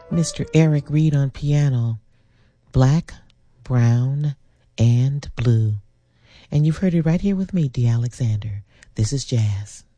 Mr. Eric Reed on piano, Black, Brown, and Blue. And you've heard it right here with me, Dee Alexander. This is jazz.